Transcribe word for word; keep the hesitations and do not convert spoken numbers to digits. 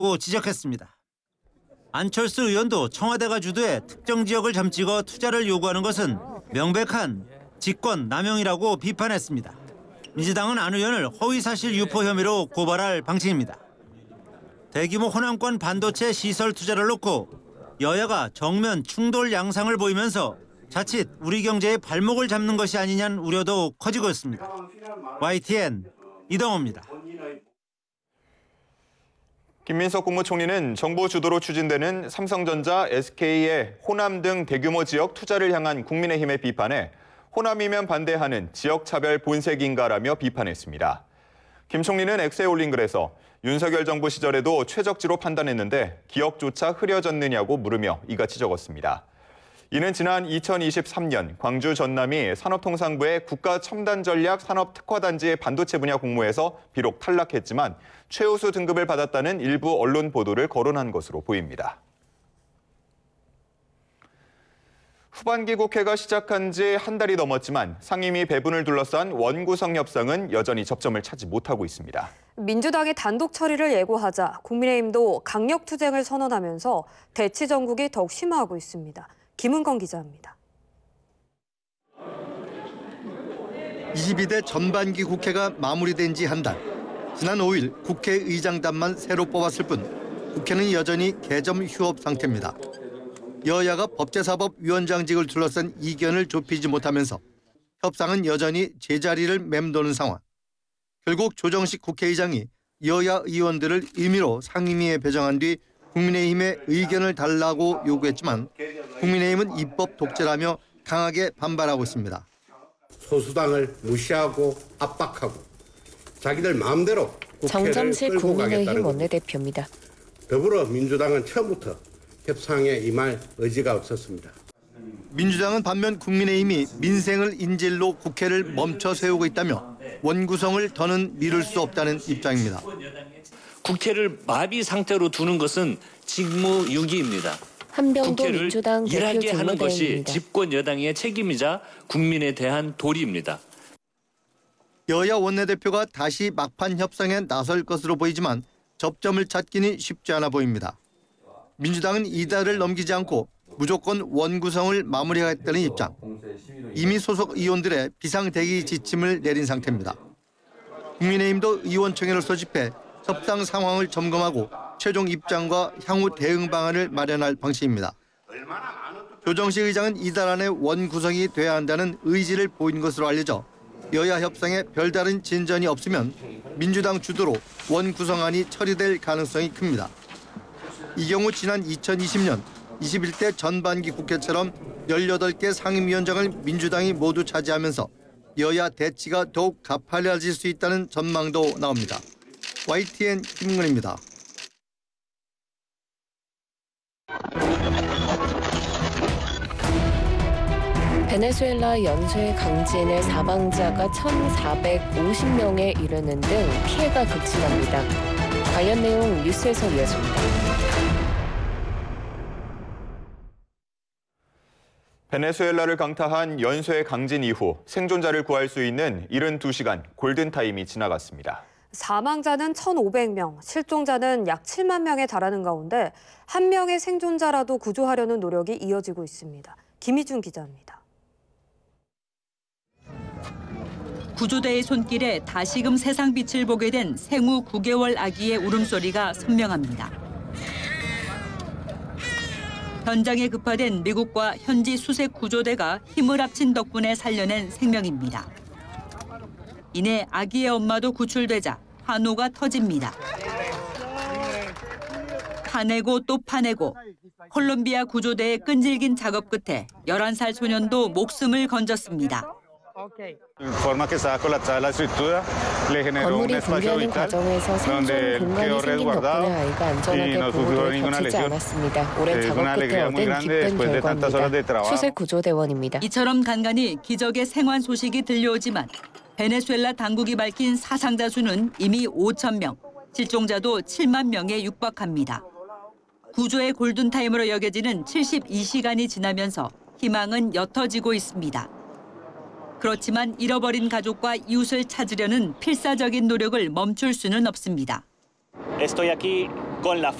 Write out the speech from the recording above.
지적했습니다. 안철수 의원도 청와대가 주도해 특정 지역을 점찍어 투자를 요구하는 것은 명백한 직권 남용이라고 비판했습니다. 민주당은 안 의원을 허위사실 유포 혐의로 고발할 방침입니다. 대규모 호남권 반도체 시설 투자를 놓고 여야가 정면 충돌 양상을 보이면서 자칫 우리 경제의 발목을 잡는 것이 아니냐는 우려도 커지고 있습니다. 와이티엔 이동호입니다. 김민석 국무총리는 정부 주도로 추진되는 삼성전자, 에스케이의 호남 등 대규모 지역 투자를 향한 국민의힘의 비판에 호남이면 반대하는 지역차별 본색인가라며 비판했습니다. 김 총리는 X에 올린 글에서 윤석열 정부 시절에도 최적지로 판단했는데 기억조차 흐려졌느냐고 물으며 이같이 적었습니다. 이는 지난 이천이십삼 년 광주 전남이 산업통상부의 국가첨단전략 산업특화단지의 반도체 분야 공모에서 비록 탈락했지만 최우수 등급을 받았다는 일부 언론 보도를 거론한 것으로 보입니다. 후반기 국회가 시작한 지 한 달이 넘었지만 상임위 배분을 둘러싼 원구성 협상은 여전히 접점을 찾지 못하고 있습니다. 민주당이 단독 처리를 예고하자 국민의힘도 강력 투쟁을 선언하면서 대치 전국이 더욱 심화하고 있습니다. 김은건 기자입니다. 이십이 대 전반기 국회가 마무리된 지 한 달. 지난 오 일 국회의장단만 새로 뽑았을 뿐 국회는 여전히 개점 휴업 상태입니다. 여야가 법제사법위원장직을 둘러싼 이견을 좁히지 못하면서 협상은 여전히 제자리를 맴도는 상황. 결국 조정식 국회의장이 여야 의원들을 임의로 상임위에 배정한 뒤 국민의힘의 의견을 달라고 요구했지만 국민의힘은 입법 독재라며 강하게 반발하고 있습니다. 소수당을 무시하고 압박하고 자기들 마음대로 국회를 정점식 끌고 가겠다는 국민의힘 겁니다. 원내대표입니다. 더불어민주당은 처음부터 협상에 임할 의지가 없었습니다. 민주당은 반면 국민의힘이 민생을 인질로 국회를 멈춰 세우고 있다며 원구성을 더는 미룰 수 없다는 입장입니다. 국회를 마비 상태로 두는 것은 직무유기입니다. 한병도 국회를 민주당 대표 일하게 하는 것이 직무대행입니다. 집권 여당의 책임이자 국민에 대한 도리입니다. 여야 원내대표가 다시 막판 협상에 나설 것으로 보이지만 접점을 찾기는 쉽지 않아 보입니다. 민주당은 이달을 넘기지 않고 무조건 원구성을 마무리하겠다는 입장. 이미 소속 의원들의 비상대기 지침을 내린 상태입니다. 국민의힘도 의원총회를 소집해 협상 상황을 점검하고 최종 입장과 향후 대응 방안을 마련할 방침입니다. 조정식 의장은 이달 안에 원구성이 돼야 한다는 의지를 보인 것으로 알려져 여야 협상에 별다른 진전이 없으면 민주당 주도로 원구성안이 처리될 가능성이 큽니다. 이 경우 지난 이천이십 년 이십일 대 전반기 국회처럼 열여덟 개 상임위원장을 민주당이 모두 차지하면서 여야 대치가 더욱 가팔려질 수 있다는 전망도 나옵니다. 와이티엔 김은근입니다. 베네수엘라 연쇄 강진의 사망자가 천사백오십 명에 이르는 등 피해가 극심합니다. 관련 내용 뉴스에서 이어집니다. 베네수엘라를 강타한 연쇄 강진 이후 생존자를 구할 수 있는 칠십이 시간 골든타임이 지나갔습니다. 사망자는 천오백 명, 실종자는 약 칠만 명에 달하는 가운데 한 명의 생존자라도 구조하려는 노력이 이어지고 있습니다. 김희준 기자입니다. 구조대의 손길에 다시금 세상 빛을 보게 된 생후 구 개월 아기의 울음소리가 선명합니다. 현장에 급파된 미국과 현지 수색 구조대가 힘을 합친 덕분에 살려낸 생명입니다. 이내 아기의 엄마도 구출되자 환호가 터집니다. 파내고 또 파내고 콜롬비아 구조대의 끈질긴 작업 끝에 열한 살 소년도 목숨을 건졌습니다. 건물이 붕괴하는 과정에서 생존 공간이 생긴 덕분에 아이가 안전하게 보호돼 다치지 않았습니다. 오랜 작업 끝에 얻은 기쁜 결과입니다. 수색 구조대원입니다. 이처럼 간간히 기적의 생還소식이 들려오지만 베네수엘라 당국이 밝힌 사상자 수는 이미 오천 명, 실종자도 칠만 명에 육박합니다. 구조의 골든타임으로 여겨지는 칠십이 시간이 지나면서 희망은 옅어지고 있습니다. 그렇지만 잃어버린 가족과 이웃을 찾으려는 필사적인 노력을 멈출 수는 없습니다. Estoy aquí con la